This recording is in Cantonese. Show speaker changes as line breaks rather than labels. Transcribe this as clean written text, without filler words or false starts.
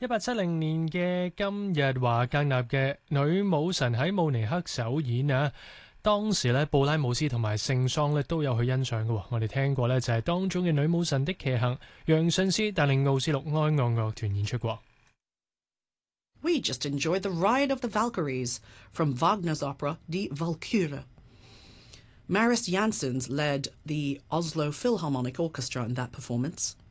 1870年嘅今日，華格納嘅女武神喺慕尼黑首演啊。當時咧，布拉姆斯同埋聖桑咧都有去欣賞嘅。我哋聽過咧就係當中嘅女武神的騎行，楊遜斯帶領奧斯陸哀樂樂團演出過。
We just enjoyed the Ride of the Valkyries from Wagner's opera Die Walküre. Maris Janssens led the Oslo Philharmonic Orchestra in that performance.